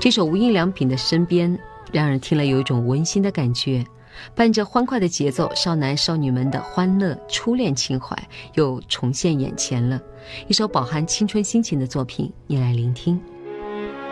这首无印良品的身边让人听了有一种温馨的感觉，伴着欢快的节奏，少男少女们的欢乐初恋情怀又重现眼前了。一首饱含青春心情的作品，你来聆听。